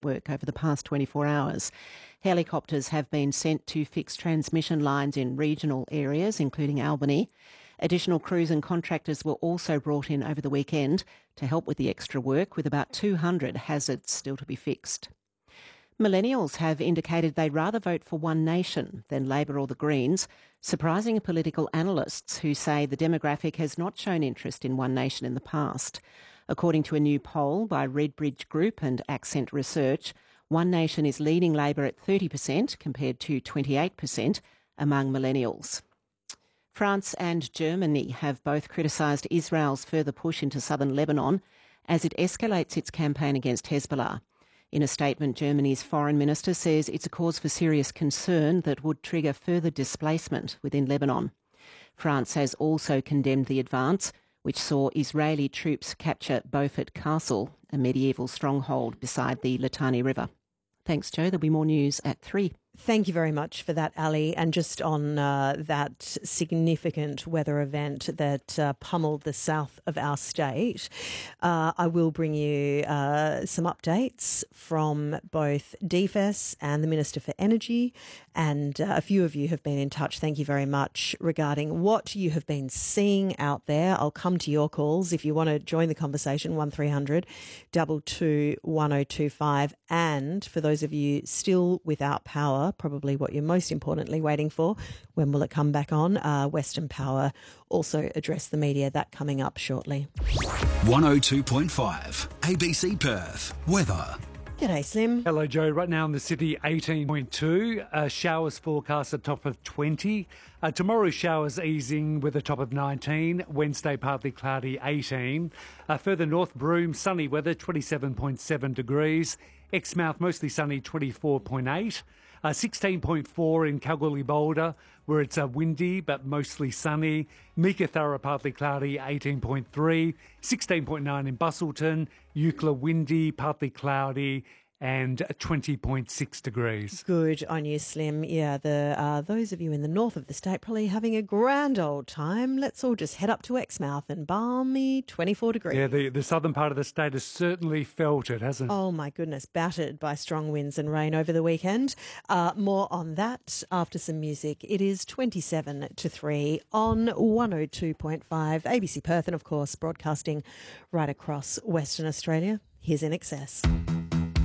network over the past 24 hours. Helicopters have been sent to fix transmission lines in regional areas, including Albany. Additional crews and contractors were also brought in over the weekend to help with the extra work, with about 200 hazards still to be fixed. Millennials have indicated they'd rather vote for One Nation than Labor or the Greens, surprising political analysts who say the demographic has not shown interest in One Nation in the past. According to a new poll by Redbridge Group and Accent Research, One Nation is leading Labor at 30% compared to 28% among millennials. France and Germany have both criticised Israel's further push into southern Lebanon as it escalates its campaign against Hezbollah. In a statement, Germany's foreign minister says it's a cause for serious concern that would trigger further displacement within Lebanon. France has also condemned the advance, which saw Israeli troops capture Beaufort Castle, a medieval stronghold beside the Litani River. Thanks, Joe. There'll be more news at 3. Thank you very much for that, Ali. And just on that significant weather event that pummeled the south of our state, I will bring you some updates from both DFES and the Minister for Energy. And a few of you have been in touch. Thank you very much regarding what you have been seeing out there. I'll come to your calls if you want to join the conversation, 1300 22 1025. And for those of you still without power, probably what you're most importantly waiting for, when will it come back on? Western Power also address the media. That coming up shortly. 102.5 ABC Perth. Weather. G'day, Slim. Hello, Joe. Right now in the city, 18.2. Showers forecast at top of 20. Tomorrow, showers easing with a top of 19. Wednesday, partly cloudy, 18. Further north, Broome, sunny weather, 27.7 degrees. Exmouth, mostly sunny, 24.8. 16.4 in Kalgoorlie-Boulder, where it's windy but mostly sunny. Meekatharra, partly cloudy, 18.3. 16.9 in Busselton. Eucla, windy, partly cloudy, and 20.6 degrees. Good on you, Slim. Yeah, those of you in the north of the state probably having a grand old time. Let's all just head up to Exmouth and balmy 24 degrees. Yeah, the southern part of the state has certainly felt it, hasn't it? Oh, my goodness, battered by strong winds and rain over the weekend. More on that after some music. It is 27 to 3 on 102.5 ABC Perth and, of course, broadcasting right across Western Australia. Here's In Excess.